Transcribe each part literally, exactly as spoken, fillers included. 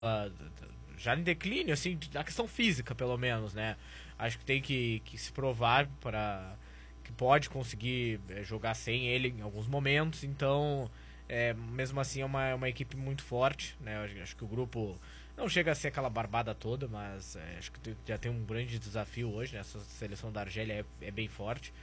já em declínio, assim, na questão física, pelo menos, né? Acho que tem que, que se provar para que pode conseguir é, jogar sem ele em alguns momentos, então, é, mesmo assim, é uma, uma equipe muito forte, né? Acho, acho que o grupo não chega a ser aquela barbada toda, mas é, acho que já tem um grande desafio hoje, né? Essa seleção da Argélia é, é bem forte,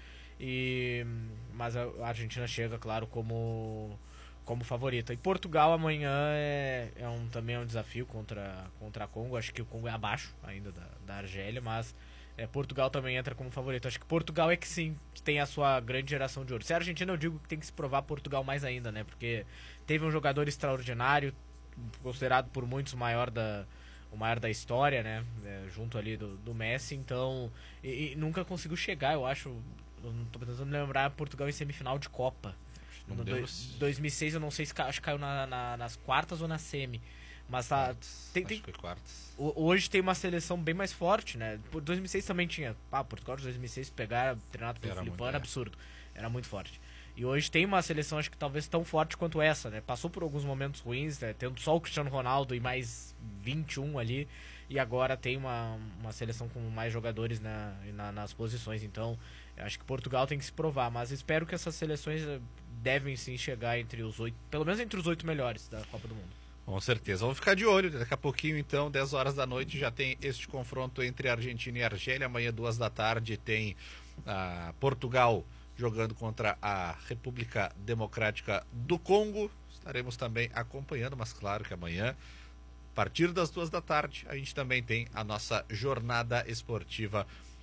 e, mas a Argentina chega, claro, como... como favorita. E Portugal amanhã é, é um, também é um desafio contra, contra a Congo. Acho que o Congo é abaixo ainda da, da Argélia, mas é, Portugal também entra como favorito. Acho que Portugal é que sim, tem a sua grande geração de ouro. Se é a Argentina, eu digo que tem que se provar Portugal mais ainda, né? Porque teve um jogador extraordinário, considerado por muitos o maior da, o maior da história, né? É, junto ali do, do Messi, então... E, e nunca conseguiu chegar, eu acho... Eu não tô tentando lembrar Portugal em semifinal de Copa. No dois, dois mil e seis eu não sei se acho que caiu na, na, nas quartas ou na semi. Mas tá. Quartas, tem, tem, acho que foi quartas. Hoje tem uma seleção bem mais forte, né? Por dois mil e seis também tinha. Ah, Portugal de dois mil e seis pegar treinado pelo Filipão era absurdo. Era muito forte. E hoje tem uma seleção, acho que talvez tão forte quanto essa, né? Passou por alguns momentos ruins, né? Tendo só o Cristiano Ronaldo e mais vinte e um ali. E agora tem uma, uma seleção com mais jogadores na, na, nas posições. Então, acho que Portugal tem que se provar. Mas espero que essas seleções devem sim chegar entre os oito, pelo menos entre os oito melhores da Copa do Mundo. Com certeza. Vamos ficar de olho. Daqui a pouquinho, então, dez horas da noite, já tem este confronto entre Argentina e Argélia. Amanhã, duas da tarde, tem ah, Portugal jogando contra a República Democrática do Congo. Estaremos também acompanhando, mas claro que amanhã, a partir das duas da tarde, a gente também tem a nossa jornada esportiva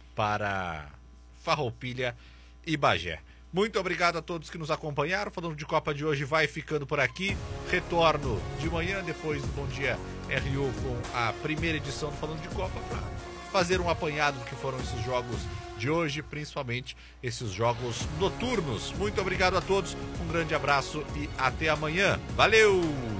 para Farroupilha e Bagé. Muito obrigado a todos que nos acompanharam. Falando de Copa de hoje vai ficando por aqui. Retorno de manhã, depois do Bom Dia R U, com a primeira edição do Falando de Copa, para fazer um apanhado do que foram esses jogos de hoje, principalmente esses jogos noturnos. Muito obrigado a todos, um grande abraço e até amanhã. Valeu!